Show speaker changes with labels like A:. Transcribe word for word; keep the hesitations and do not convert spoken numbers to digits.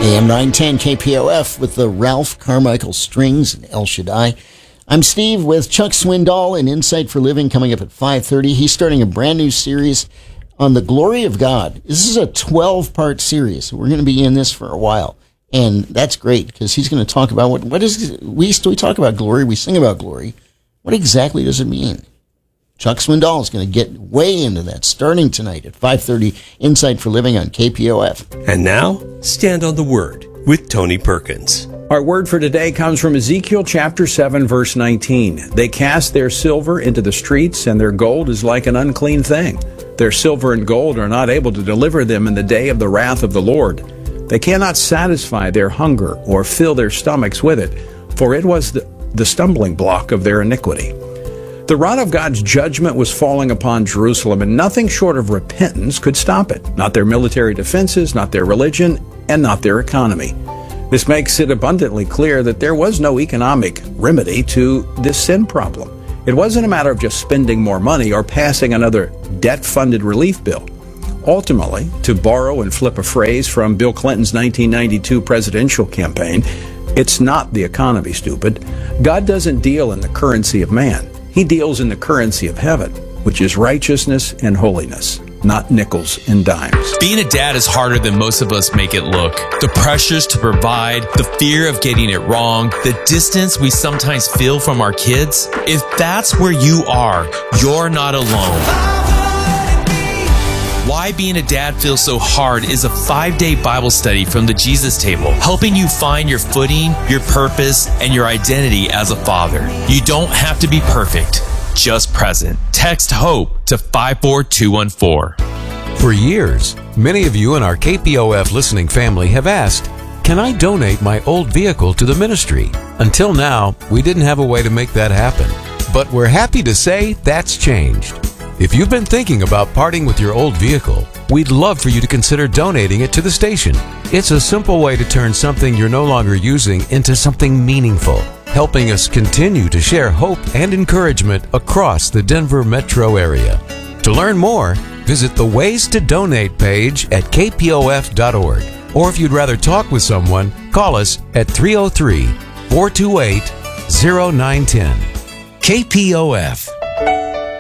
A: A M nine ten K P O F with the Ralph Carmichael Strings and El Shaddai. I'm Steve with Chuck Swindoll and Insight for Living coming up at five thirty. He's starting a brand new series on the glory of God. This is a twelve-part series, so we're going to be in this for a while. And that's great because he's going to talk about what, what is, we, we talk about glory, we sing about glory. What exactly does it mean? Chuck Swindoll is going to get way into that starting tonight at five thirty, Insight for Living on K P O F.
B: And now, Stand on the Word with Tony Perkins.
C: Our word for today comes from Ezekiel chapter seven, verse nineteen. They cast their silver into the streets, and their gold is like an unclean thing. Their silver and gold are not able to deliver them in the day of the wrath of the Lord. They cannot satisfy their hunger or fill their stomachs with it, for it was the, the stumbling block of their iniquity. The rod of God's judgment was falling upon Jerusalem, and nothing short of repentance could stop it. Not their military defenses, not their religion, and not their economy. This makes it abundantly clear that there was no economic remedy to this sin problem. It wasn't a matter of just spending more money or passing another debt-funded relief bill. Ultimately, to borrow and flip a phrase from Bill Clinton's nineteen ninety-two presidential campaign, it's not the economy, stupid. God doesn't deal in the currency of man. He deals in the currency of heaven, which is righteousness and holiness, not nickels and dimes.
D: Being a dad is harder than most of us make it look. The pressures to provide, the fear of getting it wrong, the distance we sometimes feel from our kids. If that's where you are, you're not alone. Why Being a Dad Feels So Hard is a five-day Bible study from the Jesus Table, helping you find your footing, your purpose, and your identity as a father. You don't have to be perfect, just present. Text HOPE to five four two one four.
E: For years, many of you in our K P O F listening family have asked, can I donate my old vehicle to the ministry? Until now, we didn't have a way to make that happen. But we're happy to say that's changed. If you've been thinking about parting with your old vehicle, we'd love for you to consider donating it to the station. It's a simple way to turn something you're no longer using into something meaningful, helping us continue to share hope and encouragement across the Denver metro area. To learn more, visit the Ways to Donate page at k p o f dot org. Or if you'd rather talk with someone, call us at three oh three, four two eight, oh nine one oh. K P O F.